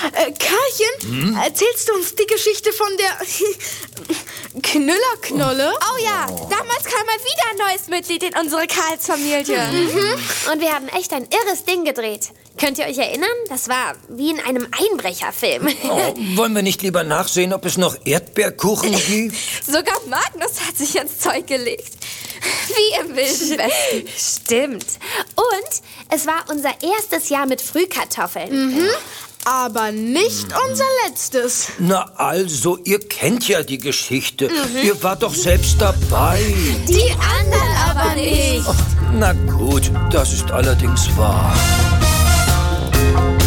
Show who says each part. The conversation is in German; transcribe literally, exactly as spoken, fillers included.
Speaker 1: Äh, Karlchen, hm? erzählst du uns die Geschichte von der Knüllerknolle?
Speaker 2: Oh ja, damals kam mal wieder ein neues Mitglied in unsere Karls-Familie. Mhm. Und wir haben echt ein irres Ding gedreht. Könnt ihr euch erinnern? Das war wie in einem Einbrecherfilm.
Speaker 3: Oh, wollen wir nicht lieber nachsehen, ob es noch Erdbeerkuchen gibt?
Speaker 2: Sogar Magnus hat sich ins Zeug gelegt. Wie im Wilden Westen. Stimmt. Und es war unser erstes Jahr mit Frühkartoffeln.
Speaker 1: Mhm. Aber nicht unser letztes.
Speaker 3: Na also, ihr kennt ja die Geschichte. Mhm. Ihr wart doch selbst dabei.
Speaker 2: Die anderen aber nicht.
Speaker 3: Oh, na gut, das ist allerdings wahr.